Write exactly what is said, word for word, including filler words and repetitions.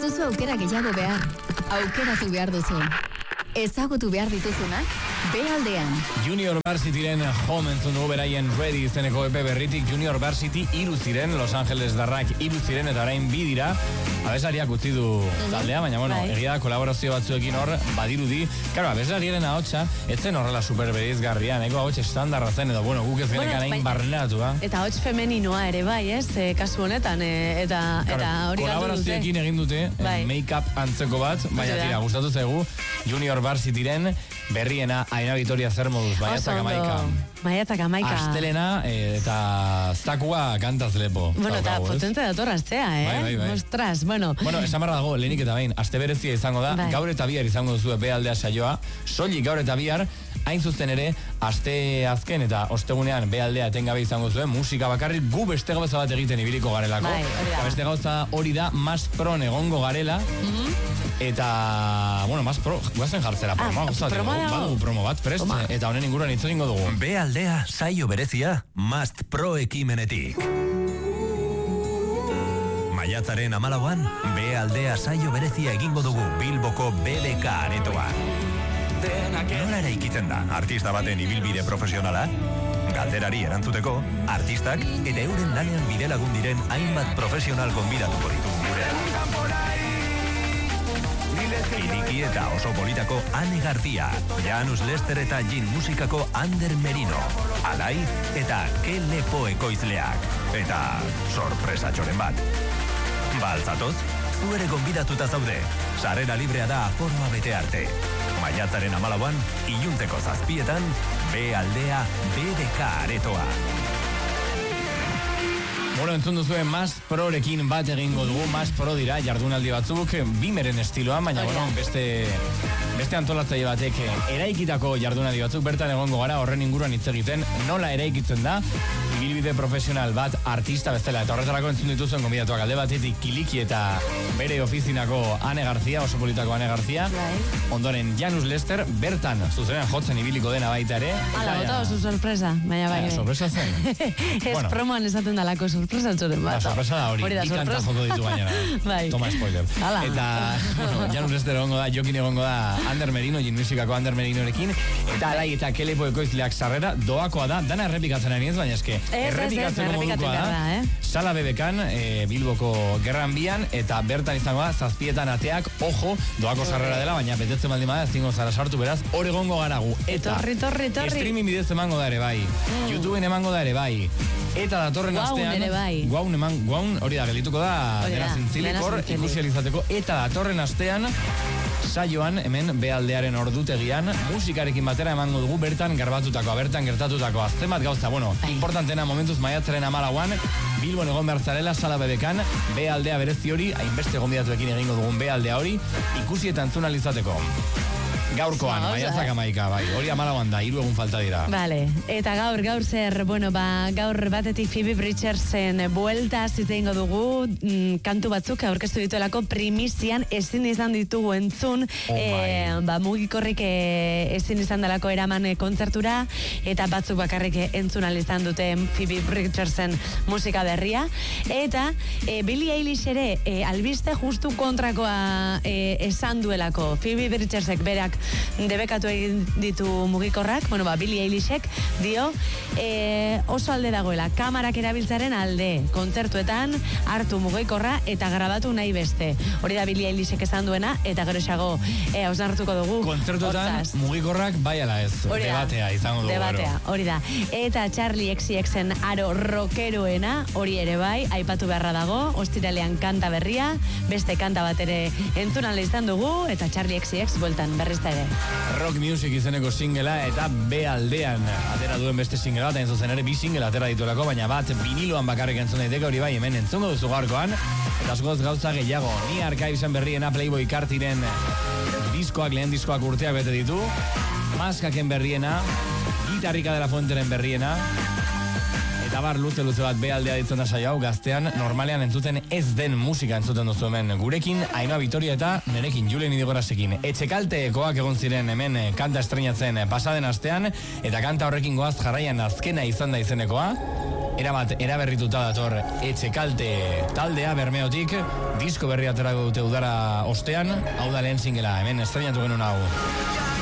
duzu aukera gehiago behar. Aukeratu behar duzu. Ezagutu behar dituzunak, B aldean. Junior Varsityren home entzun dugu beraien Ready izeneko E P berritik. Junior Varsity hiru ziren, Los Angeles darrak hiru ziren eta orain bi dira. Abesariak utzi du taldea, baina bueno, Bai. egia da kolaborazio batzuekin hor badirudi. Claro, abesariaren ahotsa etzen horrela super bereizgarria, nahiko ahots estandarra zen edo bueno, guk ez Bueno, genekan hain bai. barneratua. Eta hots femeninoa ere bai, ez? E, kasu honetan, e, eta, eta hori galdu dute. Kolaborazioekin egin dute, Bai. make-up antzeko bat, baina Hori da. tira, gustatu zaigu Junior Varsityren berriena Aina Vitoria zer moduz, maiatzak amaika. Maiatzak amaika. Astelena eh, eta zakua kantaz lepo. Bueno, eta daukagu, ez? potente dator astea, eh? Bai, bai, bai. Ostras, bueno. Bueno, esan barra dago, lehenik eta behin, aste berezia izango da, Bai. gaur eta bihar izango duzu epe aldea saioa, soilik gaur eta bihar, hain zuzen ere, aste azken eta ostegunean be aldea etengabe izango zuen, musika bakarrik gu beste gauza bat egiten ibiliko garelako. Bai, hori da. Eta beste gauza hori da, Mas Pron egongo garela, eta, bueno, Mas Pro, guazen jartzera promoa, Ah, gustatu, promoa dago. badugu promo bat prest, Toma. eta honen inguruan hitz egingo dugu. B aldea saio berezia Must Pro ekimenetik. Maiatzaren amalauan, B aldea saio berezia egingo dugu Bilboko B D K aretoan. Nola eraikitzen da artista baten ibilbide profesionala? Galderari erantzuteko, artistak eta euren lanean bidelagun diren hainbat profesional gonbidatuko ditugu gure. Iriki eta oso politako Ane García, Janus Lester eta Jin musikako Ander Merino, Alai eta Ke Lepo ekoizleak, eta sorpresa txoren bat. Baltzatoz, zu ere gonbidatuta zaude, sarrera librea da aforoa bete arte. Maiatzaren amalauan, ilunteko zazpietan, B aldea B D K aretoa. Bueno, entzun duzuen Mas Prorekin bat egingo dugu, Mas Pro dira jardunaldi batzuk, bimeren estiloan, baina bueno, beste, beste antolatzaile batek eraikitako jardunaldi batzuk, bertan egongo gara horren inguruan hitz egiten, nola eraikitzen da, ibilbide profesional bat artista bezala, eta horretarako entzun dituzuen gonbidatuak alde batetik Kiliki eta bere ofizinako Ane García, oso politako Ane García, ondoren Janus Lester, bertan zuzenean jotzen ibiliko dena baita ere. Ala, bota oso sorpresa, baina bai. Ah, sorpresa zen. Ez Bueno. promoan esaten dalako sorpresa txoren bat. La sorpresa da hori, da bi kanta sorpresa. joko ditu gainera. Bai. Toma spoiler. Hala. Eta, bueno, Janus Lester egongo da, Jokin egongo da Ander Merino, Jin musikako Ander Merinorekin, eta Alai eta Kelepo ekoizleak sarrera doakoa da, dana errepikatzen ari ez, baina eske, Ez, ez, ez, errepikatzeko errepikatu modukoa behar da, da, eh? Sala Bebekan, e, Bilboko Gerran Bian, eta bertan izango da, zazpietan ateak, ojo, doako sarrera dela, baina betetzen baldin bada, zingo zara sartu beraz, hor egongo garagu. Eta, Etorri, etorri, etorri. streaming bidez emango da ere bai, YouTubeen emango da ere bai, eta datorren Guaun astean, ere bai. guaun eman, guaun, hori da, gelituko da, Hori da, dena zintzilik dena hor, zintzilik. ikusi alizateko, eta datorren astean, saioan, hemen, B aldearen ordutegian, musikarekin batera emango dugu bertan garbatutakoa, bertan gertatutakoa, zenbat gauza, bueno, importantena momentuz maiatzaren amalauan, Bilbon egon behar zarela, Sala Bebekan, B aldea berezi hori, hainbeste gonbidatuekin egingo dugun B aldea hori, ikusi eta entzun alizateko. Gaurkoan, Zauza. maiatzak amaika, bai, hori amalauan da, hiru egun falta dira. Vale, eta gaur, gaur zer, bueno, ba, gaur batetik Phoebe Bridgersen buelta ziteingo dugu, mm, kantu batzuk aurkeztu dituelako primizian ezin izan ditugu entzun, Oh eh, ba, mugikorrik eh, ezin izan delako eraman eh, kontzertura, eta batzuk bakarrik eh, entzun ahal izan dute Phoebe Bridgersen musika berria, eta eh, Billie Eilish ere eh, albiste justu kontrakoa eh, esan duelako. Phoebe Bridgersek berak debekatu egin ditu mugikorrak, bueno, ba, Billie Eilishek dio e, oso alde dagoela, kamarak erabiltzaren alde, kontzertuetan hartu mugikorra eta grabatu nahi beste. Hori da Billie Eilishek esan duena, eta geroxago e, hausnartuko dugu. Kontzertuetan Hortaz. mugikorrak bai ala ez, Hori da. debatea izango dugu. Debatea, gero. hori da. Eta Charlie X C Xen aro rockeroena, hori ere bai, aipatu beharra dago, ostiralean kanta berria, beste kanta bat ere entzun ahal izan dugu, eta Charlie X C X bueltan berrizta ere. Rock Music izeneko singela eta B aldean atera duen beste singela bat, hain zuzen ere bi single atera dituelako, baina bat viniloan bakarrik entzun daiteke, hori bai hemen entzungo duzu gaurkoan, eta askoz gauza gehiago, ni Arkaibzen berriena Playboy Cartiren diskoak, lehen diskoak urteak bete ditu, Maskaken berriena, Gitarrika de la Fuenteren berriena, eta Eta bar, luze luze bat behaldea ditzen da saio hau, gaztean normalean entzuten ez den musika entzuten duzu hemen gurekin, Ainhoa Vitoria eta nerekin Julen Idigorasekin. Etxekaltekoak egon ziren hemen kanta estreinatzen pasaden astean, eta kanta horrekin goaz jarraian azkena izan da izenekoa. Erabat, eraberrituta dator Etxekalte taldea Bermeotik, disko berri atera dute udara ostean, hau da lehen singela, hemen estreinatu genuen hau.